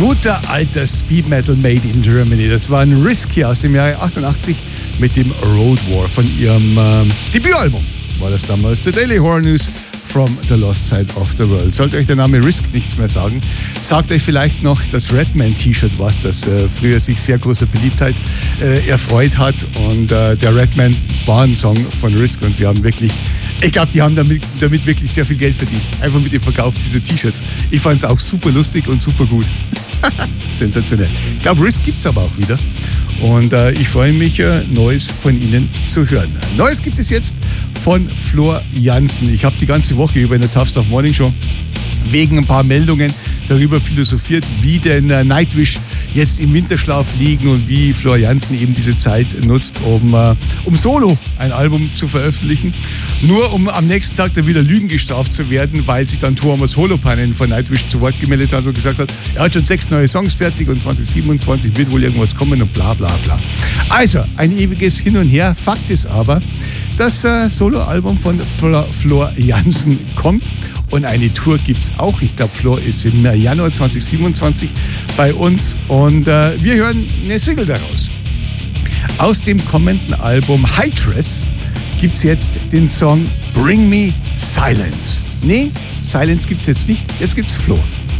Guter alter Speed Metal made in Germany. Das war ein Risky aus dem Jahre 88 mit dem Road War von ihrem Debütalbum. War das damals The Daily Horror News from the Lost Side of the World. Sollte euch der Name Risk nichts mehr sagen, sagt euch vielleicht noch das Redman-T-Shirt was, das früher sich sehr großer Beliebtheit erfreut hat. Und der Redman war ein Song von Risk und sie haben wirklich, ich glaube, die haben damit wirklich sehr viel Geld verdient. Einfach mit dem Verkauf dieser T-Shirts. Ich fand es auch super lustig und super gut. Sensationell. Ich glaube, Risk gibt es aber auch wieder. Und ich freue mich, Neues von Ihnen zu hören. Neues gibt es jetzt von Flor Jansen. Ich habe die ganze Woche über in der Tough Stuff Morning Show wegen ein paar Meldungen darüber philosophiert, wie denn Nightwish jetzt im Winterschlaf liegen und wie Flor Jansen eben diese Zeit nutzt, um solo ein Album zu veröffentlichen. Nur um am nächsten Tag dann wieder Lügen gestraft zu werden, weil sich dann Thomas Holopainen von Nightwish zu Wort gemeldet hat und gesagt hat, er hat schon 6 neue Songs fertig und 2027 wird wohl irgendwas kommen und bla bla bla. Also, ein ewiges Hin und Her. Fakt ist aber, das Soloalbum von Flor Jansen kommt. Und eine Tour gibt es auch. Ich glaube, Flor ist im Januar 2027 bei uns. Und wir hören eine Single daraus. Aus dem kommenden Album High Dress gibt es jetzt den Song Bring Me Silence. Nee, Silence gibt es jetzt nicht. Jetzt gibt es Flor.